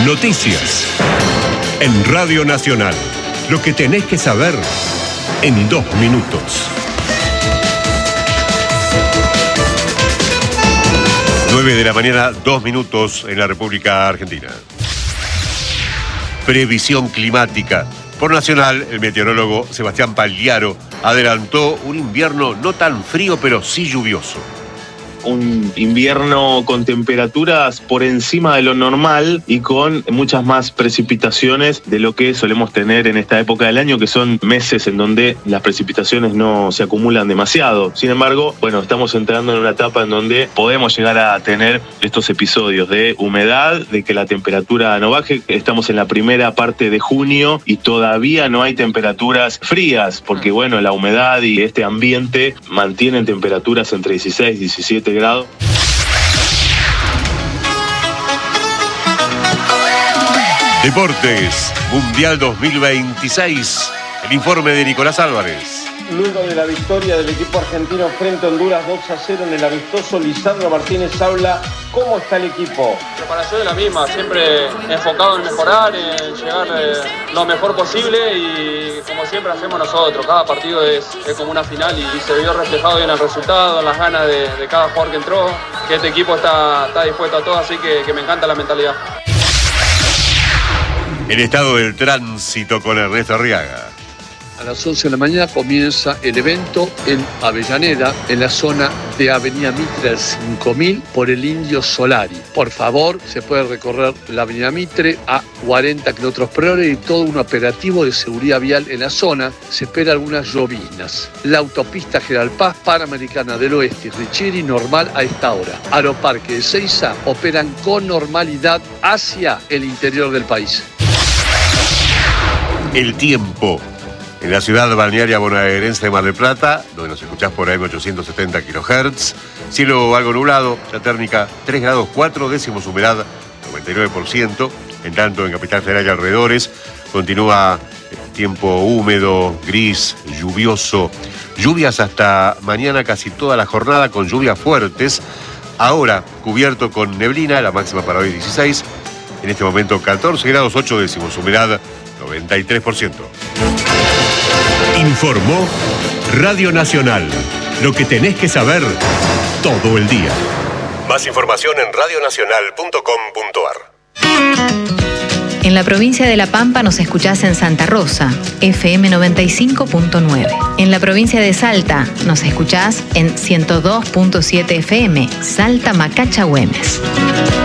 Noticias. En Radio Nacional. Lo que tenés que saber en 2 minutos. 9 de la mañana, 2 minutos en la República Argentina. Previsión climática. Por Nacional, el meteorólogo Sebastián Pagliaro adelantó un invierno no tan frío, pero sí lluvioso. Un invierno con temperaturas por encima de lo normal y con muchas más precipitaciones de lo que solemos tener en esta época del año, que son meses en donde las precipitaciones no se acumulan demasiado. Sin embargo, estamos entrando en una etapa en donde podemos llegar a tener estos episodios de humedad, de que la temperatura no baje. Estamos en la primera parte de junio y todavía no hay temperaturas frías, porque la humedad y este ambiente mantienen temperaturas entre 16 y 17 grados. Deportes, Mundial 2026. El informe de Nicolás Álvarez. Luego de la victoria del equipo argentino frente a Honduras 2-0 en el amistoso, Lisandro Martínez habla cómo está el equipo. La preparación es la misma, siempre enfocado en mejorar, en llegar lo mejor posible y como siempre hacemos nosotros. Cada partido es como una final y se vio reflejado en el resultado, en las ganas de cada jugador que entró, que este equipo está dispuesto a todo, así que me encanta la mentalidad. El estado del tránsito con Ernesto Arriaga. A las 11 de la mañana comienza el evento en Avellaneda, en la zona de Avenida Mitre al 5000 por el Indio Solari. Por favor, se puede recorrer la Avenida Mitre a 40 km/h y todo un operativo de seguridad vial en la zona. Se espera algunas lloviznas. La autopista General Paz, Panamericana del Oeste y Richieri normal a esta hora. Aeroparque de Ezeiza operan con normalidad hacia el interior del país. El tiempo. En la ciudad balnearia bonaerense de Mar del Plata, donde nos escuchás por AM 870 kHz, cielo algo nublado, la térmica 3 grados 4 décimos, humedad 99%, en tanto en Capital Federal y alrededores continúa tiempo húmedo, gris, lluvioso, lluvias hasta mañana casi toda la jornada con lluvias fuertes, ahora cubierto con neblina, la máxima para hoy 16, en este momento 14 grados 8 décimos, humedad 93%. Informó Radio Nacional. Lo que tenés que saber todo el día. Más información en radionacional.com.ar. En la provincia de La Pampa nos escuchás en Santa Rosa, FM 95.9. En la provincia de Salta nos escuchás en 102.7 FM, Salta Macacha Güemes.